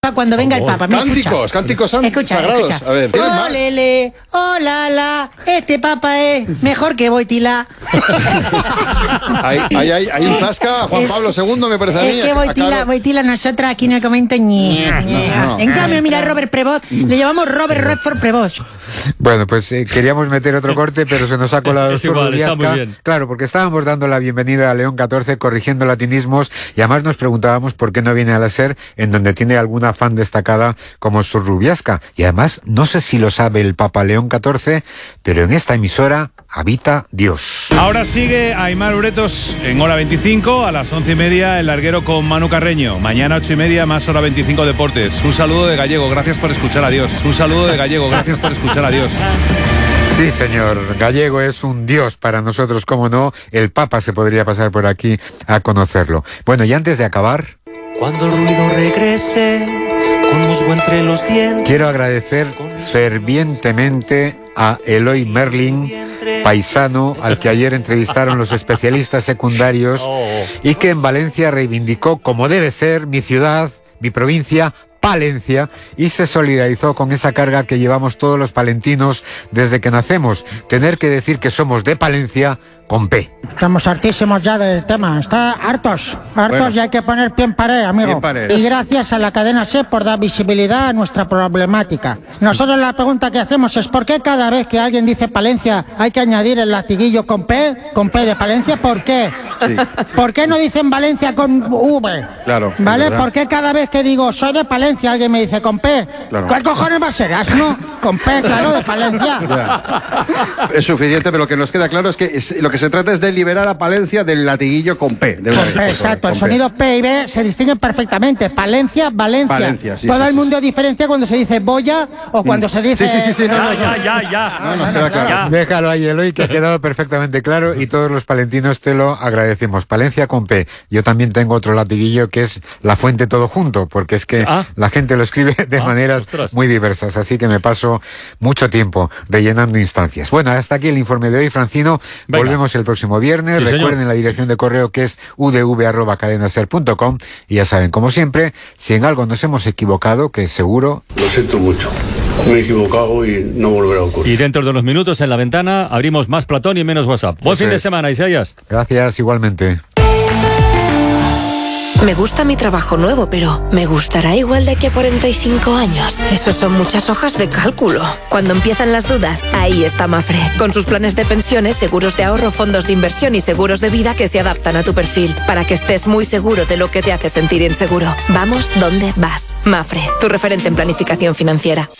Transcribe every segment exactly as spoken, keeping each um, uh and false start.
para cuando venga el Papa. Mira, cánticos, escucha. cánticos san, Escucha, sagrados. escucha. A ver, ¿tienes más? Olele, olala, este Papa es mejor que Boitila. Hay, hay, hay, hay un zasca, Juan Es- Pablo segundo, me parece a mí. Es que Boitila, Acá- Boitila, nosotros aquí en el comento ñe, ñe. no. En cambio, mira, Robert Prevost, le llamamos Robert Redford Prevost. Bueno, pues eh, queríamos meter otro corte, pero se nos ha colado Es su igual, está Rubiasca. muy bien. Claro, porque estábamos dando la bienvenida a León catorce, corrigiendo latinismos, y además nos preguntábamos por qué no viene a la SER, en donde tiene alguna fan destacada como su Rubiasca. Y además, no sé si lo sabe el Papa León catorce, pero en esta emisora habita Dios. Ahora sigue Aimar Uretos en hora veinticinco, a las once y media el larguero con Manu Carreño. Mañana ocho y media más hora veinticinco deportes. Un saludo de Gallego, gracias por escuchar a Dios. Un saludo de Gallego, gracias por escuchar a Dios. Sí, señor. Gallego es un dios para nosotros, como no. El Papa se podría pasar por aquí a conocerlo. Bueno, y antes de acabar, Cuando el ruido regrese, con musgo entre los dientes. quiero agradecer fervientemente a Eloy Merlin, paisano al que ayer entrevistaron los especialistas secundarios y que en Valencia reivindicó, como debe ser, mi ciudad, mi provincia, Palencia, y se solidarizó con esa carga que llevamos todos los palentinos desde que nacemos, tener que decir que somos de Palencia con P. Estamos hartísimos ya del tema, está hartos, hartos Bueno. y hay que poner pie en pared, amigo. Pie en pared. Y gracias a la cadena SER por dar visibilidad a nuestra problemática. Nosotros la pregunta que hacemos es ¿por qué cada vez que alguien dice Palencia hay que añadir el latiguillo con P, con P de Palencia? ¿Por qué? Sí. ¿Por qué no dicen Valencia con V? Claro, ¿Vale? es verdad. ¿Por qué cada vez que digo soy de Palencia alguien me dice con P? Claro. ¿Qué cojones va a ser? ¿Asno? Con P, claro, de Palencia. Ya. Es suficiente, pero lo que nos queda claro es que es- lo que se trata es de liberar a Palencia del latiguillo con P. De una Con vez, P, por favor, exacto, el con P. sonido P y B se distinguen perfectamente. Palencia, Valencia. Valencia, sí, Todo sí, el sí, mundo sí. diferencia cuando se dice boya o cuando se dice... Sí, sí, sí, sí, no, no, Ya, no. ya, ya, ya. No, nos queda claro. Ya. Déjalo ahí, Eloy, que ha quedado perfectamente claro y todos los palentinos te lo agradecemos. Palencia con P. Yo también tengo otro latiguillo que es La Fuente todo junto, porque es que Ah. la gente lo escribe de Ah, maneras ostras. muy diversas, así que me paso mucho tiempo rellenando instancias. Bueno, hasta aquí el informe de hoy, Francino. Venga. Volvemos el próximo viernes. Sí, señor. Recuerden la dirección de correo que es u d v arroba cadenaser punto com y ya saben, como siempre, si en algo nos hemos equivocado, que seguro... Lo siento mucho. Me he equivocado y no volverá a ocurrir. Y dentro de unos minutos en la ventana abrimos más Platón y menos WhatsApp. Buen Eso fin de es. semana, Isaías. Gracias, igualmente. Me gusta mi trabajo nuevo, pero ¿me gustará igual de aquí a cuarenta y cinco años? Eso son muchas hojas de cálculo. Cuando empiezan las dudas, ahí está Mafre. Con sus planes de pensiones, seguros de ahorro, fondos de inversión y seguros de vida que se adaptan a tu perfil, para que estés muy seguro de lo que te hace sentir inseguro. Vamos donde vas. Mafre, tu referente en planificación financiera.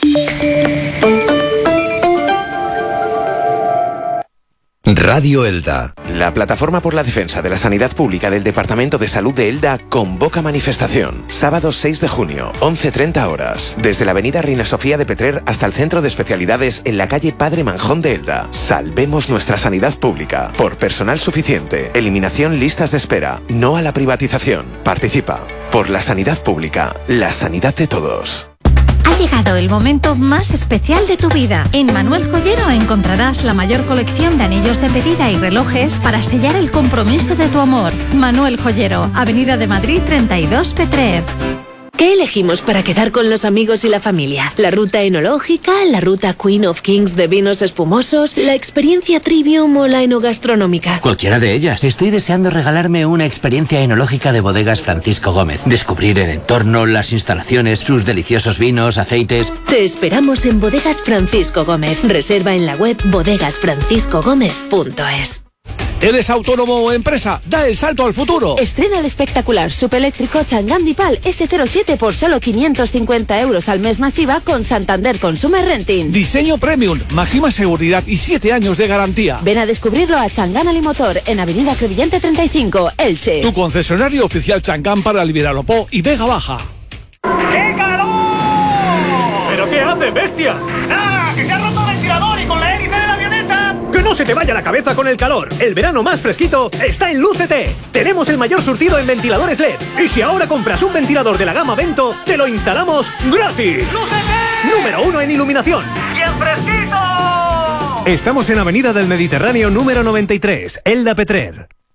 Radio Elda. La Plataforma por la Defensa de la Sanidad Pública del Departamento de Salud de Elda convoca manifestación. Sábado seis de junio, once treinta horas. Desde la avenida Reina Sofía de Petrer hasta el Centro de Especialidades en la calle Padre Manjón de Elda. Salvemos nuestra sanidad pública. Por personal suficiente. Eliminación listas de espera. No a la privatización. Participa. Por la sanidad pública. La sanidad de todos. Ha llegado el momento más especial de tu vida. En Manuel Joyero encontrarás la mayor colección de anillos de pedida y relojes para sellar el compromiso de tu amor. Manuel Joyero, Avenida de Madrid treinta y dos, Petrer. ¿Qué elegimos para quedar con los amigos y la familia? ¿La ruta enológica, la ruta Queen of Kings de vinos espumosos, la experiencia Trivium o la enogastronómica? Cualquiera de ellas. Estoy deseando regalarme una experiencia enológica de Bodegas Francisco Gómez. Descubrir el entorno, las instalaciones, sus deliciosos vinos, aceites. Te esperamos en Bodegas Francisco Gómez. Reserva en la web bodegas francisco gómez punto es. ¿Eres autónomo o empresa? ¡Da el salto al futuro! Estrena el espectacular subeléctrico Chang'an Dipal ese cero siete por solo quinientos cincuenta euros al mes masiva con Santander Consumer Renting. Diseño premium, máxima seguridad y siete años de garantía. Ven a descubrirlo a Chang'an Alimotor en Avenida Crevillente treinta y cinco, Elche. Tu concesionario oficial Chang'an para Liberalopó y Vega Baja. ¡Qué calor! ¿Pero qué hace, bestia? ¡Ah! ¡Que se ha roto el ventilador y con la hélice de la avioneta! ¡Que no se te vaya la cabeza con el calor! El verano más fresquito está en Lúcete. Tenemos el mayor surtido en ventiladores L E D. Y si ahora compras un ventilador de la gama Vento, te lo instalamos gratis. ¡Lúcete! Número uno en iluminación. ¡Y en fresquito! Estamos en Avenida del Mediterráneo número noventa y tres, Elda Petrer.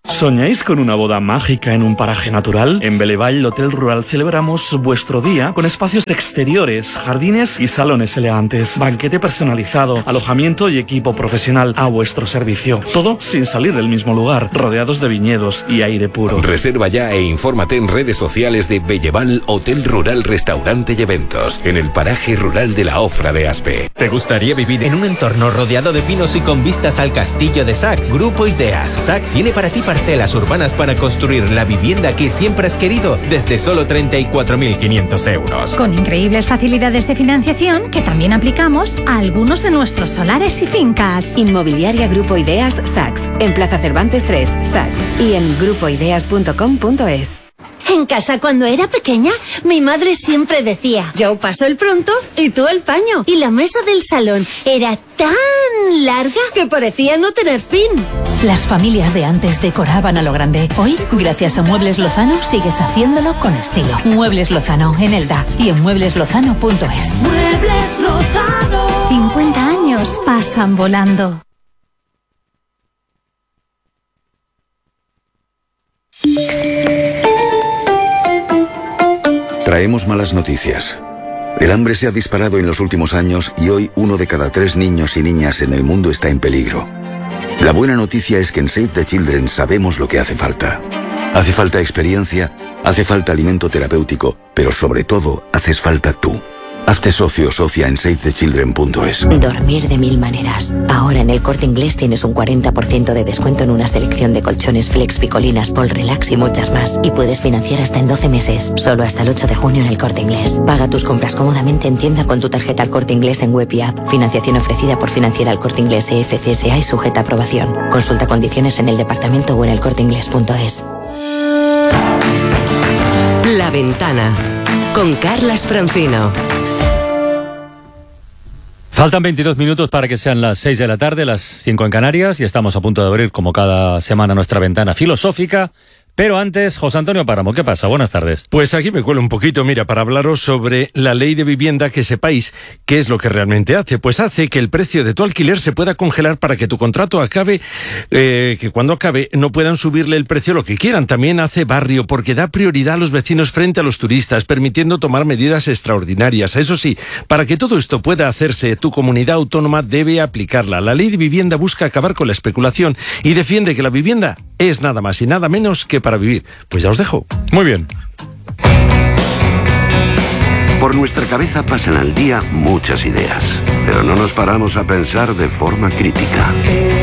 ¿Soñáis con una boda mágica en un paraje natural? En Belevall Hotel Rural celebramos vuestro día con espacios exteriores, jardines y salones elegantes, banquete personalizado, alojamiento y equipo profesional a vuestro servicio. Todo sin salir del mismo lugar, rodeados de viñedos y aire puro. Reserva ya e infórmate en redes sociales de Belleval Hotel Rural Restaurante y Eventos, en el paraje rural de la Ofra de Aspe. ¿Te gustaría vivir en un entorno rodeado de pinos y con vistas al castillo de Saks? Grupo Ideas. Saks tiene para ti parcelas urbanas para construir la vivienda que siempre has querido desde solo treinta y cuatro mil quinientos euros. Con increíbles facilidades de financiación que también aplicamos a algunos de nuestros solares y fincas. Inmobiliaria Grupo Ideas Saks, en Plaza Cervantes tres, Saks, y en grupo ideas punto com punto es. En casa, cuando era pequeña, mi madre siempre decía: yo paso el pronto y tú el paño. Y la mesa del salón era tan larga que parecía no tener fin. Las familias de antes decoraban a lo grande. Hoy, gracias a Muebles Lozano, sigues haciéndolo con estilo. Muebles Lozano, en Elda y en muebles lozano punto es. Muebles Lozano. cincuenta años pasan volando. Traemos malas noticias. El hambre se ha disparado en los últimos años y hoy uno de cada tres niños y niñas en el mundo está en peligro. La buena noticia es que en Save the Children sabemos lo que hace falta. Hace falta experiencia, hace falta alimento terapéutico, pero sobre todo haces falta tú. Hazte socio o socia en save the children punto es. Dormir de mil maneras. Ahora en el Corte Inglés tienes un cuarenta por ciento de descuento en una selección de colchones Flex, Picolinas, Pol Relax y muchas más. Y puedes financiar hasta en doce meses. Solo hasta el ocho de junio en el Corte Inglés. Paga tus compras cómodamente en tienda con tu tarjeta al Corte Inglés en web y app. Financiación ofrecida por Financiera al Corte Inglés E F C S A y sujeta a aprobación. Consulta condiciones en el departamento o en el corte inglés punto es. La Ventana con Carlas Francino. Faltan veintidós minutos para que sean las seis de la tarde, las cinco en Canarias, y estamos a punto de abrir, como cada semana, nuestra ventana filosófica. Pero antes, José Antonio Páramo, ¿qué pasa? Buenas tardes. Pues aquí me cuelo un poquito, mira, para hablaros sobre la ley de vivienda, que sepáis qué es lo que realmente hace. Pues hace que el precio de tu alquiler se pueda congelar para que tu contrato acabe, eh, que cuando acabe no puedan subirle el precio lo que quieran. También hace barrio, porque da prioridad a los vecinos frente a los turistas, permitiendo tomar medidas extraordinarias. Eso sí, para que todo esto pueda hacerse, tu comunidad autónoma debe aplicarla. La ley de vivienda busca acabar con la especulación y defiende que la vivienda es nada más y nada menos que para vivir. Pues ya os dejo. Muy bien. Por nuestra cabeza pasan al día muchas ideas, pero no nos paramos a pensar de forma crítica.